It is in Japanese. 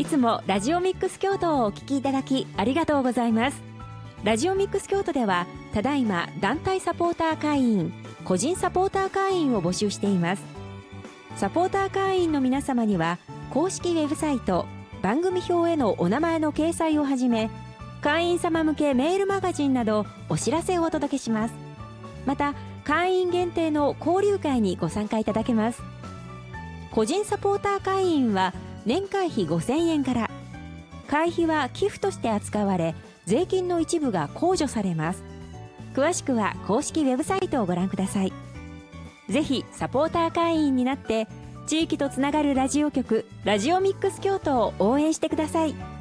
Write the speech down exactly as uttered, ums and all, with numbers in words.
つもラジオミックス京都をお聞きいただきありがとうございます。ラジオミックス京都ではただいま団体サポーター会員、個人サポーター会員を募集しています。サポーター会員の皆様には公式ウェブサイト、番組表へのお名前の掲載をはじめ、会員様向けメールマガジンなどお知らせをお届けします。また会員限定の交流会にご参加いただけます。個人サポーター会員は年会費ごせんえんから、会費は寄付として扱われ、税金の一部が控除されます。詳しくは公式ウェブサイトをご覧ください。ぜひサポーター会員になって地域とつながるラジオ局ラジオミックス京都を応援してください。